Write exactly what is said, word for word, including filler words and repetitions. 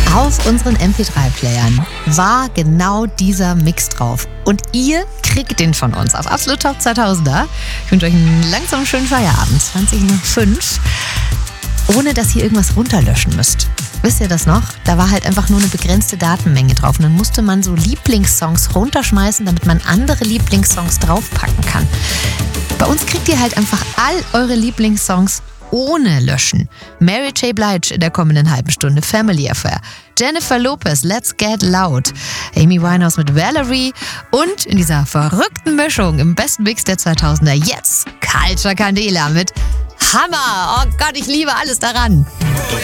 Auf unseren M P drei Playern war genau dieser Mix drauf. Und ihr kriegt den von uns auf Absolut Top zweitausender. Ich wünsche euch einen langsamen schönen Feierabend, zwanzig Uhr fünf, ohne dass ihr irgendwas runterlöschen müsst. Wisst ihr das noch? Da war halt einfach nur eine begrenzte Datenmenge drauf. Und dann musste man so Lieblingssongs runterschmeißen, damit man andere Lieblingssongs draufpacken kann. Bei uns kriegt ihr halt einfach all eure Lieblingssongs ohne Löschen. Mary J. Blige in der kommenden halben Stunde, Family Affair. Jennifer Lopez, Let's Get Loud. Amy Winehouse mit Valerie. Und in dieser verrückten Mischung im besten Mix der zweitausender jetzt Culture Candela mit Hammer. Oh Gott, ich liebe alles daran.